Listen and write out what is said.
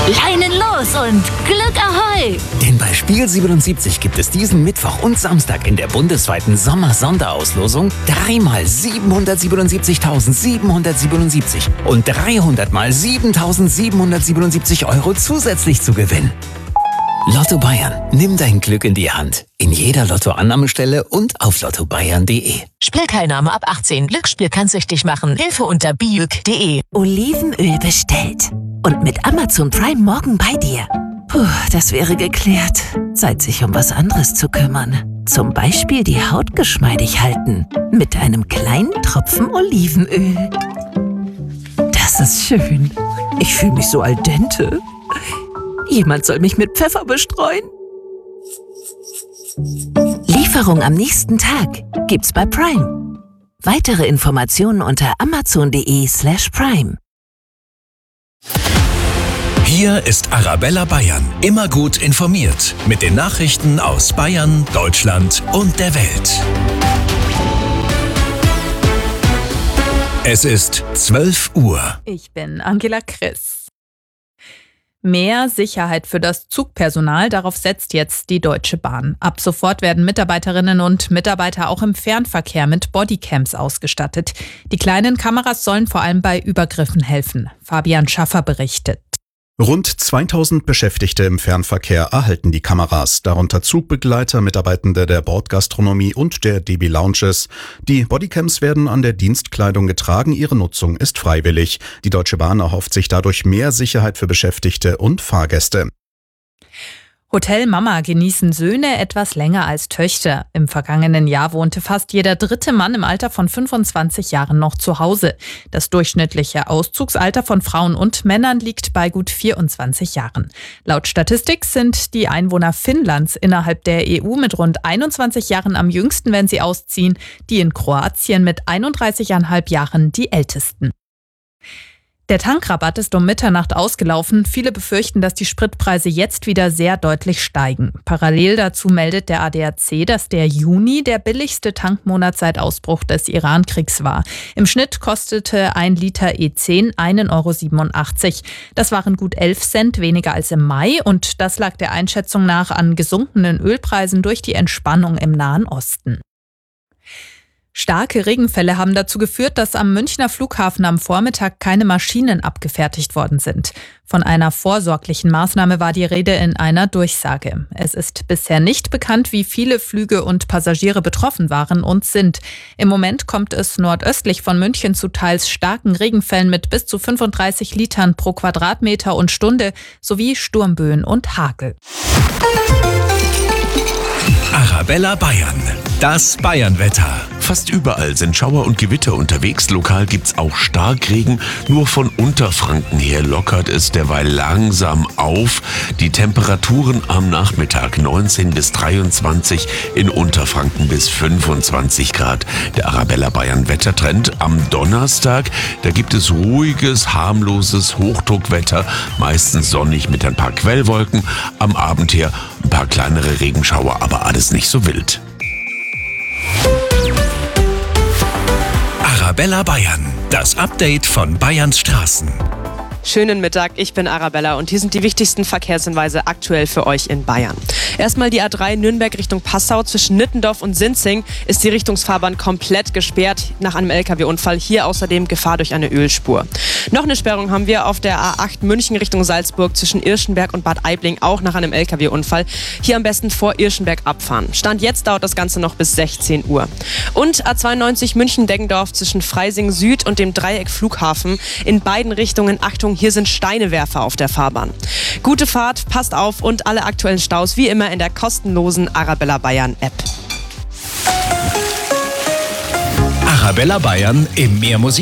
Leinen los und Glück Ahoi! Denn bei Spiel 77 gibt es diesen Mittwoch und Samstag in der bundesweiten Sommer-Sonderauslosung 3 mal 777.777 und 300 mal 7.777 Euro zusätzlich zu gewinnen. Lotto Bayern, nimm dein Glück in die Hand. In jeder Lottoannahmestelle und auf lottobayern.de. Spielteilnahme ab 18. Glücksspiel kann süchtig machen. Hilfe unter biüg.de. Olivenöl bestellt. Und mit Amazon Prime morgen bei dir. Puh, das wäre geklärt. Zeit, sich um was anderes zu kümmern. Zum Beispiel die Haut geschmeidig halten. Mit einem kleinen Tropfen Olivenöl. Das ist schön. Ich fühle mich so al dente. Jemand soll mich mit Pfeffer bestreuen. Lieferung am nächsten Tag gibt's bei Prime. Weitere Informationen unter amazon.de/prime. Hier ist Arabella Bayern. Immer gut informiert. Mit den Nachrichten aus Bayern, Deutschland und der Welt. Es ist 12 Uhr. Ich bin Angela Kriss. Mehr Sicherheit für das Zugpersonal, darauf setzt jetzt die Deutsche Bahn. Ab sofort werden Mitarbeiterinnen und Mitarbeiter auch im Fernverkehr mit Bodycams ausgestattet. Die kleinen Kameras sollen vor allem bei Übergriffen helfen. Fabian Schaffer berichtet. Rund 2000 Beschäftigte im Fernverkehr erhalten die Kameras, darunter Zugbegleiter, Mitarbeitende der Bordgastronomie und der DB Lounges. Die Bodycams werden an der Dienstkleidung getragen, ihre Nutzung ist freiwillig. Die Deutsche Bahn erhofft sich dadurch mehr Sicherheit für Beschäftigte und Fahrgäste. Hotel Mama genießen Söhne etwas länger als Töchter. Im vergangenen Jahr wohnte fast jeder dritte Mann im Alter von 25 Jahren noch zu Hause. Das durchschnittliche Auszugsalter von Frauen und Männern liegt bei gut 24 Jahren. Laut Statistik sind die Einwohner Finnlands innerhalb der EU mit rund 21 Jahren am jüngsten, wenn sie ausziehen, die in Kroatien mit 31,5 Jahren die ältesten. Der Tankrabatt ist um Mitternacht ausgelaufen. Viele befürchten, dass die Spritpreise jetzt wieder sehr deutlich steigen. Parallel dazu meldet der ADAC, dass der Juni der billigste Tankmonat seit Ausbruch des Iran-Kriegs war. Im Schnitt kostete 1 Liter E10 1,87 €. Das waren gut 11 Cent weniger als im Mai und das lag der Einschätzung nach an gesunkenen Ölpreisen durch die Entspannung im Nahen Osten. Starke Regenfälle haben dazu geführt, dass am Münchner Flughafen am Vormittag keine Maschinen abgefertigt worden sind. Von einer vorsorglichen Maßnahme war die Rede in einer Durchsage. Es ist bisher nicht bekannt, wie viele Flüge und Passagiere betroffen waren und sind. Im Moment kommt es nordöstlich von München zu teils starken Regenfällen mit bis zu 35 Litern pro Quadratmeter und Stunde sowie Sturmböen und Hagel. Arabella Bayern. Das Bayernwetter. Fast überall sind Schauer und Gewitter unterwegs. Lokal gibt's auch Starkregen. Nur von Unterfranken her lockert es derweil langsam auf. Die Temperaturen am Nachmittag 19 bis 23, in Unterfranken bis 25 Grad. Der Arabella Bayern Wettertrend am Donnerstag. Da gibt es ruhiges, harmloses Hochdruckwetter. Meistens sonnig mit ein paar Quellwolken. Am Abend her ein paar kleinere Regenschauer, aber alles nicht so wild. Arabella Bayern, das Update von Bayerns Straßen. Schönen Mittag, ich bin Arabella und hier sind die wichtigsten Verkehrshinweise aktuell für euch in Bayern. Erstmal die A3 Nürnberg Richtung Passau. Zwischen Nittendorf und Sinzing ist die Richtungsfahrbahn komplett gesperrt nach einem LKW-Unfall. Hier außerdem Gefahr durch eine Ölspur. Noch eine Sperrung haben wir auf der A8 München Richtung Salzburg zwischen Irschenberg und Bad Aibling, auch nach einem LKW-Unfall. Hier am besten vor Irschenberg abfahren. Stand jetzt dauert das Ganze noch bis 16 Uhr. Und A92 München-Deggendorf zwischen Freising Süd und dem Dreieck Flughafen. In beiden Richtungen, Achtung, hier sind Steinewerfer auf der Fahrbahn. Gute Fahrt, passt auf und alle aktuellen Staus wie immer in der kostenlosen Arabella Bayern App. Arabella Bayern im Mehrmusik.